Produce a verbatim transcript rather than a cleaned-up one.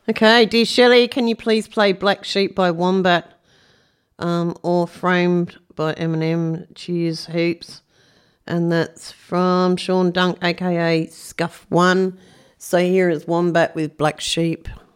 Okay, dear Shelley, can you please play Black Sheep by Wombat um, or Framed by Eminem? Cheers, heaps. And that's from Sean Dunk, a k a. Scuff one. So here is Wombat with Black Sheep.